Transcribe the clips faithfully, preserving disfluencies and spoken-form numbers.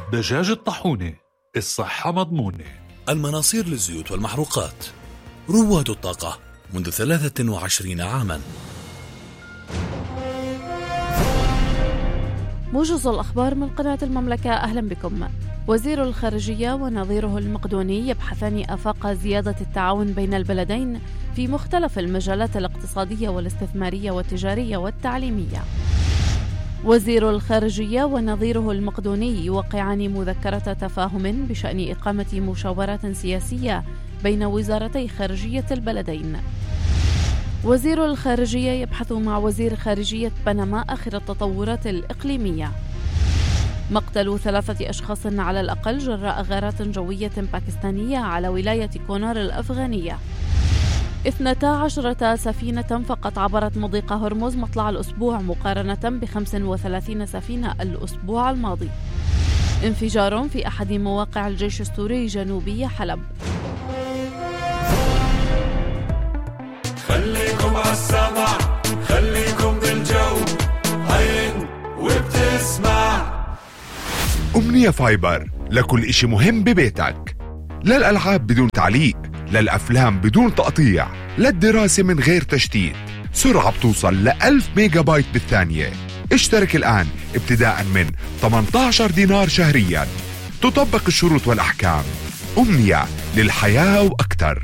دجاج الطاحونة، الصحة مضمونة. المناصير للزيوت والمحروقات، رواد الطاقة منذ ثلاثة وعشرين عاما. موجز الأخبار من قناة المملكة، أهلا بكم. وزير الخارجية ونظيره المقدوني يبحثان آفاق زيادة التعاون بين البلدين في مختلف المجالات الاقتصادية والاستثمارية والتجارية والتعليمية. وزير الخارجية ونظيره المقدوني يوقعان مذكرة تفاهم بشأن إقامة مشاورات سياسية بين وزارتي خارجية البلدين. وزير الخارجية يبحث مع وزير خارجية بنما آخر التطورات الإقليمية. مقتل ثلاثة أشخاص على الأقل جراء غارات جوية باكستانية على ولاية كونار الأفغانية. اثنتا عشرة سفينة فقط عبرت مضيق هرمز مطلع الأسبوع مقارنة بخمس وثلاثين سفينة الأسبوع الماضي. انفجار في أحد مواقع الجيش السوري جنوبي حلب. خليكم عالسمع، خليكم بالجو، هين وبتسمع. أمنية فايبر لكل إشي مهم ببيتك، للألعاب بدون تعليق، للأفلام بدون تقطيع، للدراسة من غير تشتيت، سرعة بتوصل لألف ميجا بايت بالثانية. اشترك الآن ابتداء من ثمانية عشر دينار شهريا. تطبق الشروط والأحكام. أمنية للحياة وأكتر.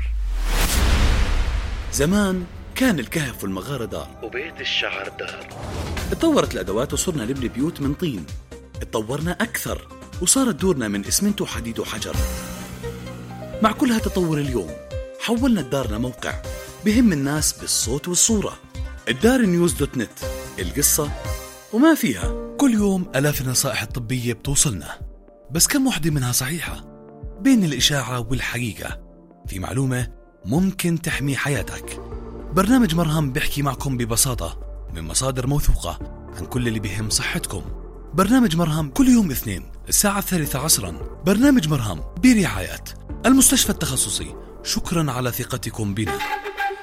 زمان كان الكهف والمغارة دار وبيت الشعر دار. اتطورت الأدوات وصرنا نبني بيوت من طين. اتطورنا أكثر وصارت دورنا من إسمنت وحديد وحجر. مع كل هالتطور اليوم حولنا الدار لموقع بهم الناس بالصوت والصورة. الدار نيوز دوت نت، القصة وما فيها. كل يوم آلاف النصائح الطبية بتوصلنا، بس كم وحدة منها صحيحة؟ بين الإشاعة والحقيقة في معلومة ممكن تحمي حياتك. برنامج مرهم بيحكي معكم ببساطة من مصادر موثوقة عن كل اللي بيهم صحتكم. برنامج مرهم كل يوم اثنين الساعة الثالثة عصرا. برنامج مرهم برعاية المستشفى التخصصي. شكرا على ثقتكم بنا.